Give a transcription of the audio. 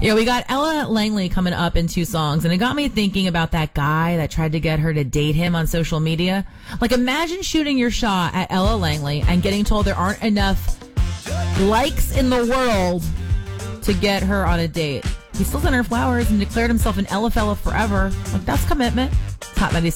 Yeah, we got Ella Langley coming up in 2 songs, and it got me thinking about that guy that tried to get her to date him on social media. Like, imagine shooting your shot at Ella Langley and getting told there aren't enough likes in the world to get her on a date. He still sent her flowers and declared himself an Ella fella forever. Like, that's commitment. It's Hot 96.